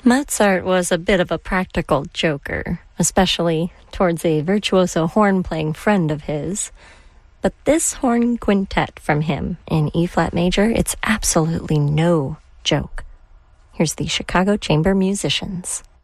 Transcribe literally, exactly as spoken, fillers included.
Mozart was a bit of a practical joker, especially towards a virtuoso horn-playing friend of his. But this horn quintet from him in E-flat major, it's absolutely no joke. Here's the Chicago Chamber Musicians.